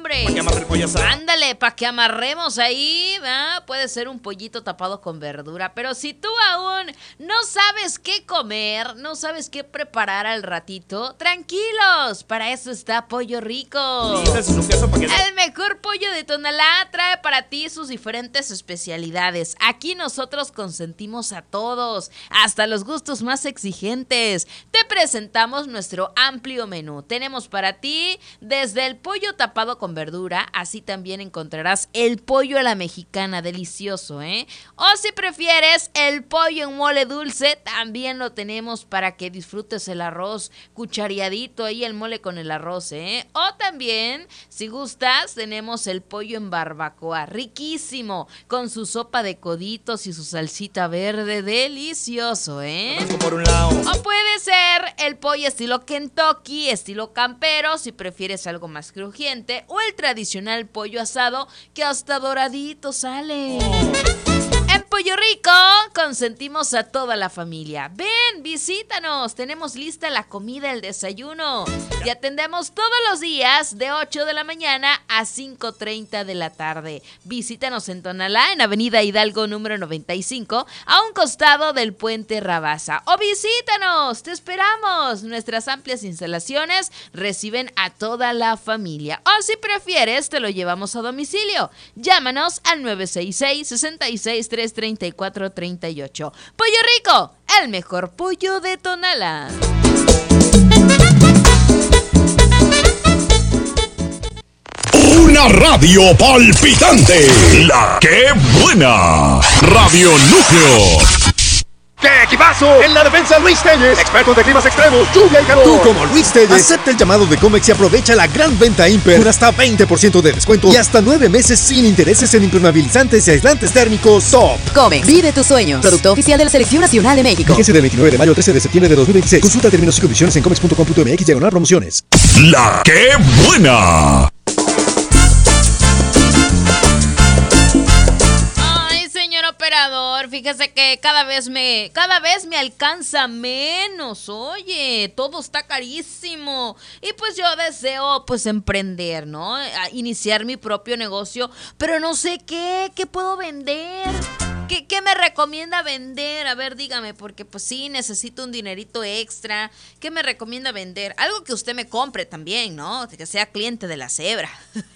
hombre. ¿Para qué amarre el pollo asado? Ándale, para que amarremos ahí, ¿verdad? Puede ser un pollito tapado con verdura, pero si tú aún no sabes qué comer, no sabes qué preparar al ratito, tranquilos, para eso está Pollo Rico. Líbrese su queso para que... El mejor pollo de Tonalá trae para ti sus diferentes especialidades. Aquí nosotros consentimos a todos, hasta los gustos más exigentes. Te presentamos nuestro amplio menú. Tenemos para ti desde el pollo tapado con verdura, así también encontrarás el pollo a la mexicana, delicioso, ¿eh? O si prefieres el pollo en mole dulce, también lo tenemos para que disfrutes el arroz cuchareadito ahí, el mole con el arroz, ¿eh? O también, si gustas, tenemos el pollo en barbacoa, riquísimo, con su sopa de coditos y su salsita verde, delicioso, ¿eh? Por un lado. O puede ser el pollo estilo Kentucky, estilo campero, si prefieres algo más crujiente, o el tradicional pollo asado que hasta doradito sale. En Pollo Rico consentimos a toda la familia. Ven, visítanos. Tenemos lista la comida, el desayuno. Te atendemos todos los días de 8 de la mañana a 5:30 de la tarde. Visítanos en Tonalá, en Avenida Hidalgo número 95, a un costado del Puente Rabasa. O visítanos, te esperamos. Nuestras amplias instalaciones reciben a toda la familia. O si prefieres, te lo llevamos a domicilio. Llámanos al 966-66-334-38. Pollo Rico, el mejor pollo de Tonalá. Una radio palpitante. La que buena. Radio Núcleo. ¡Qué equipazo! En la defensa, Luis Telles, expertos de climas extremos, lluvia y calor. Tú, como Luis Telles, acepta el llamado de Comex y aprovecha la gran venta Imper con hasta 20% de descuento y hasta 9 meses sin intereses en impermeabilizantes y aislantes térmicos Top. Comex, vive tus sueños. Producto oficial de la Selección Nacional de México. Fíjese del 29 de mayo al 13 de septiembre de 2026. Consulta términos y condiciones en comex.com.mx/promociones. La que buena. Operador, fíjese que cada vez me alcanza menos. Oye, todo está carísimo. Y pues yo deseo emprender, ¿no? Iniciar mi propio negocio, pero no sé qué puedo vender. ¿Qué me recomienda vender? A ver, dígame, porque pues sí, necesito un dinerito extra. ¿Qué me recomienda vender? Algo que usted me compre también, ¿no? Que sea cliente de la Zebra.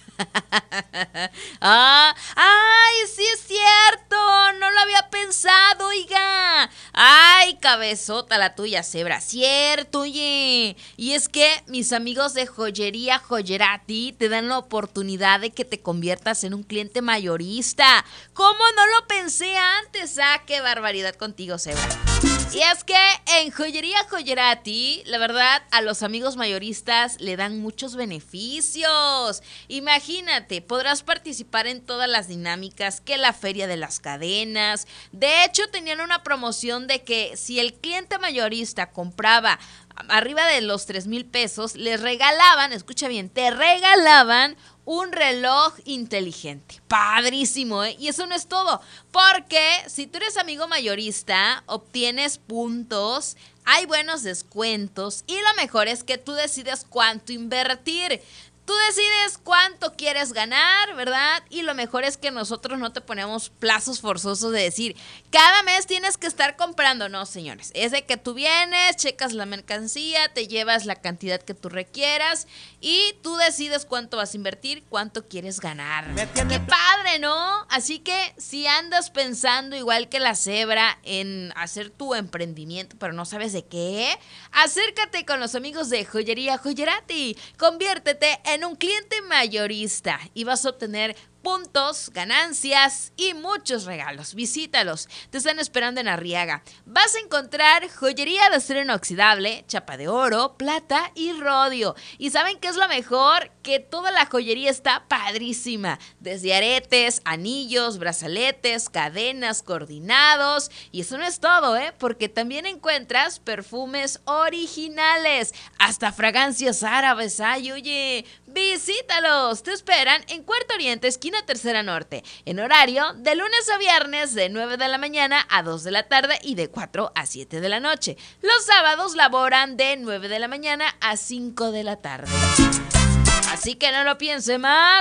¡Ay, sí es cierto! No lo había pensado, oiga. ¡Ay, cabezota la tuya, Zebra! Cierto, oye. Y es que mis amigos de Joyería Joyerati te dan la oportunidad de que te conviertas en un cliente mayorista. ¿Cómo no lo pensé antes? ¡Qué barbaridad contigo, Zebra! Y es que en Joyería Joyerati, la verdad, a los amigos mayoristas le dan muchos beneficios. Imagínate, podrás participar en todas las dinámicas, que la feria de las cadenas. De hecho, tenían una promoción de que si el cliente mayorista compraba arriba de los 3,000 pesos, les regalaban, escucha bien, te regalaban un reloj inteligente. Padrísimo, ¿eh? Y eso no es todo, porque si tú eres amigo mayorista, obtienes puntos, hay buenos descuentos y lo mejor es que tú decides cuánto invertir. Tú decides cuánto quieres ganar, ¿verdad? Y lo mejor es que nosotros no te ponemos plazos forzosos de decir, cada mes tienes que estar comprando. No, señores, es de que tú vienes, checas la mercancía, te llevas la cantidad que tú requieras y tú decides cuánto vas a invertir, cuánto quieres ganar. ¡Qué padre!, ¿no? Así que si andas pensando igual que la Zebra en hacer tu emprendimiento, pero no sabes de qué, acércate con los amigos de Joyería Joyerati. Conviértete en un cliente mayorista y vas a obtener puntos, ganancias y muchos regalos. Visítalos, te están esperando en Arriaga. Vas a encontrar joyería de acero inoxidable, chapa de oro, plata y rodio. ¿Y saben qué es lo mejor? Que toda la joyería está padrísima. Desde aretes, anillos, brazaletes, cadenas, coordinados. Y eso no es todo, porque también encuentras perfumes originales, hasta fragancias árabes. Ay, oye, visítalos. Te esperan en Cuarto Oriente, esquina Tercera Norte, en horario de lunes a viernes de 9 de la mañana a 2 de la tarde y de 4 a 7 de la noche. Los sábados laboran de 9 de la mañana a 5 de la tarde. Así que no lo piense más.